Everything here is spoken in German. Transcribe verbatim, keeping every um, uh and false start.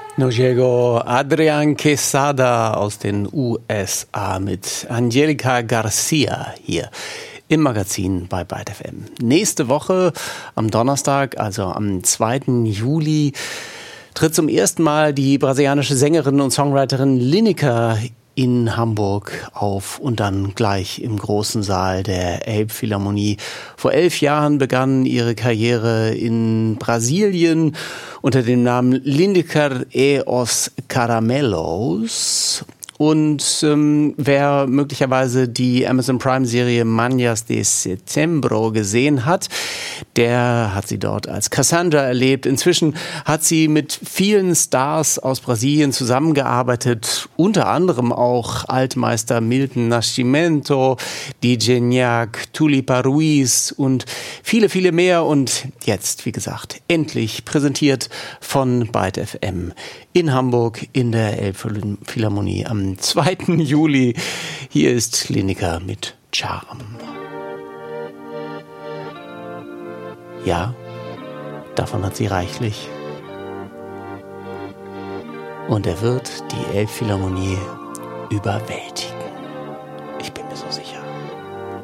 No llegó Adrián Quesada aus den U S A mit Angelica Garcia hier im Magazin bei Byte F M. Nächste Woche am Donnerstag, also am zweiten Juli, tritt zum ersten Mal die brasilianische Sängerin und Songwriterin Lineker in Hamburg auf und dann gleich im großen Saal der Elbphilharmonie. Vor elf Jahren begann ihre Karriere in Brasilien unter dem Namen Lineker e os Caramelos. Und ähm, wer möglicherweise die Amazon Prime-Serie Manhãs de Setembro gesehen hat, der hat sie dort als Cassandra erlebt. Inzwischen hat sie mit vielen Stars aus Brasilien zusammengearbeitet, unter anderem auch Altmeister Milton Nascimento, D J Niak, Tulipa Ruiz und viele, viele mehr. Und jetzt, wie gesagt, endlich präsentiert von Byte F M in Hamburg in der Elbphilharmonie am zweiten Juli. Hier ist Lineker mit Charme. Ja, davon hat sie reichlich. Und er wird die Elbphilharmonie überwältigen.